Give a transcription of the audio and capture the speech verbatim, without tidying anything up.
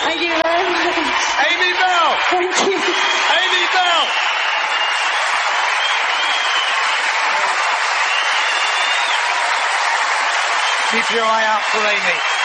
Thank you very much. Amy Bell. Thank you. Amy Bell. Keep your eye out for Amy.